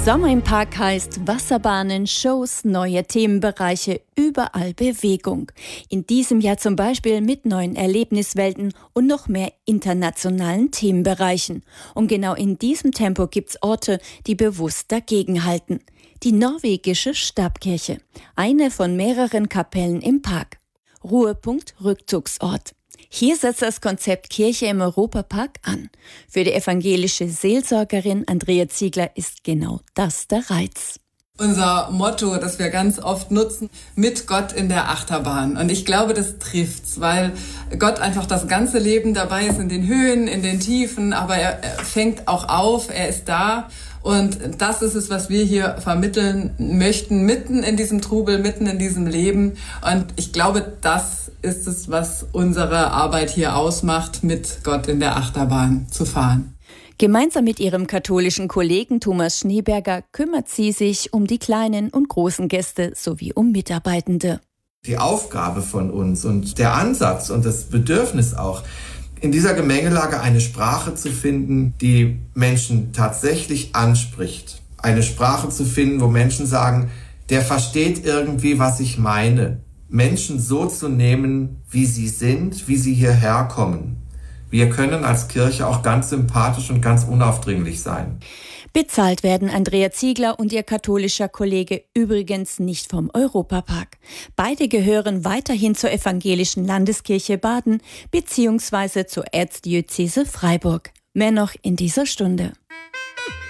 Sommer im Park heißt Wasserbahnen, Shows, neue Themenbereiche, überall Bewegung. In diesem Jahr zum Beispiel mit neuen Erlebniswelten und noch mehr internationalen Themenbereichen. Und genau in diesem Tempo gibt's Orte, die bewusst dagegenhalten. Die norwegische Stabkirche, eine von mehreren Kapellen im Park. Ruhepunkt, Rückzugsort. Hier setzt das Konzept Kirche im Europapark an. Für die evangelische Seelsorgerin Andrea Ziegler ist genau das der Reiz. Unser Motto, das wir ganz oft nutzen, mit Gott in der Achterbahn. Und ich glaube, das trifft's, weil Gott einfach das ganze Leben dabei ist, in den Höhen, in den Tiefen, aber er fängt auch auf, er ist da. Und das ist es, was wir hier vermitteln möchten, mitten in diesem Trubel, mitten in diesem Leben. Und ich glaube, das ist es, was unsere Arbeit hier ausmacht, mit Gott in der Achterbahn zu fahren. Gemeinsam mit ihrem katholischen Kollegen Thomas Schneeberger kümmert sie sich um die kleinen und großen Gäste sowie um Mitarbeitende. Die Aufgabe von uns und der Ansatz und das Bedürfnis auch, in dieser Gemengelage eine Sprache zu finden, die Menschen tatsächlich anspricht. Eine Sprache zu finden, wo Menschen sagen, der versteht irgendwie, was ich meine. Menschen so zu nehmen, wie sie sind, wie sie hierher kommen. Wir können als Kirche auch ganz sympathisch und ganz unaufdringlich sein. Bezahlt werden Andrea Ziegler und ihr katholischer Kollege übrigens nicht vom Europapark. Beide gehören weiterhin zur evangelischen Landeskirche Baden bzw. zur Erzdiözese Freiburg. Mehr noch in dieser Stunde.